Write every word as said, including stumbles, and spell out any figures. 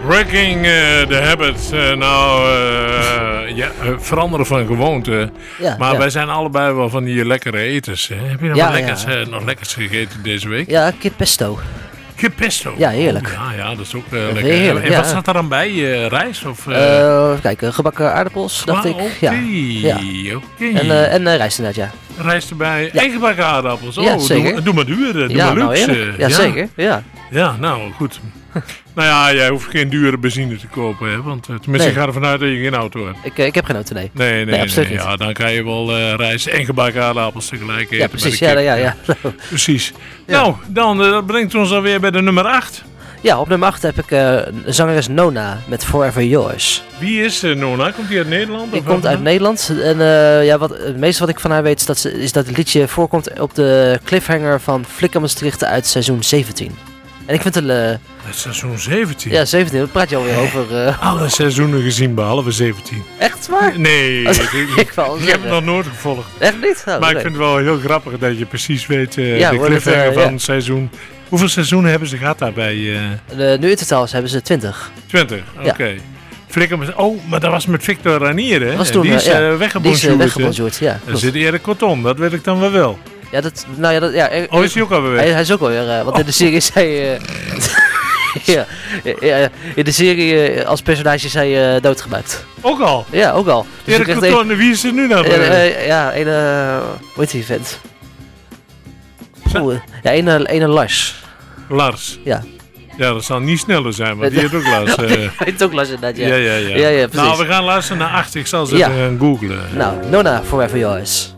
Breaking uh, the habit. Uh, nou, uh, ja, uh, veranderen van gewoonte. Ja, maar ja. wij zijn allebei wel van die lekkere eters. Hè? Heb je nog, ja, lekkers, ja. uh, nog lekkers gegeten deze week? Ja, kip pesto. Kip pesto? Ja, heerlijk. Oh, ja, ja, dat is ook uh, lekker. Heerlijk, en ja. wat staat er dan bij? Uh, rijst? Of, uh... Uh, kijk, gebakken aardappels, dacht ah, ik. Oké, okay. ja. ja. okay. En, uh, en uh, rijst inderdaad, ja. Rijst erbij ja. en gebakken aardappels. Oh, ja, zeker. Doe, doe maar duur, doe ja, maar luxe. Nou, ja, ja, zeker. Ja. ja, nou goed. Nou ja, jij hoeft geen dure benzine te kopen, hè? Want uh, tenminste, nee. ik ga ervan uit dat je geen auto hebt. Ik, uh, ik heb geen auto, nee. Nee, nee, nee, absoluut nee. niet. Ja, dan kan je wel uh, rijst en gebakken aardappels tegelijk eten. Ja, precies. Ja, ja, ja. Precies. Ja. Nou, dan uh, dat brengt ons alweer bij de nummer acht. Ja, op nummer acht heb ik uh, zangeres Nona met Forever Yours. Wie is uh, Nona? Komt die uit Nederland? Die komt uit Nederland. En uh, ja, wat, het meeste wat ik van haar weet is dat, ze, is dat het liedje voorkomt op de cliffhanger van Flikker Maastricht uit seizoen zeventien. En ik vind het... Uh, het seizoen zeventien? Ja, zeventien. Daar praat je alweer over. Uh, Alle seizoenen gezien behalve zeventien. Echt waar? Nee. Als, ik ik, wel ik heb het nog nooit gevolgd. Echt niet? Oh, maar nee. Ik vind het wel heel grappig dat je precies weet uh, ja, de cliffhanger het, uh, van ja. seizoen... Hoeveel seizoenen hebben ze gehad daarbij? Uh... Uh, nu in totaal hebben ze twintig. twintig, oké. Okay. Ja. Oh, maar dat was met Victor Ranier, hè? Was toen, die is uh, ja. uh, weggebonjourd, ja. Daar zit Erik Corton, dat weet ik dan wel wel. Ja, dat... Nou ja, dat... Ja, er, oh, is hij ook alweer weg? Hij, hij is ook alweer, uh, want oh. in de serie is hij... Uh, ja, ja, in de serie uh, als personage is hij uh, doodgemaakt. Ook al? Ja, ook al. Dus Erik Corton, een... wie is er nu dan? Uh, uh, ja, een... Uh, hoe heet die vent? Oeh, ja, een, een Lars. Lars? Ja. Ja, dat zal niet sneller zijn, want die heeft ook Lars. Uh... Hij heeft ook Lars inderdaad, ja. Ja, ja, ja. ja, ja nou, we gaan luisteren naar acht. Ik zal ze ja. even gaan googlen. Nou, Nona, Forever Yours.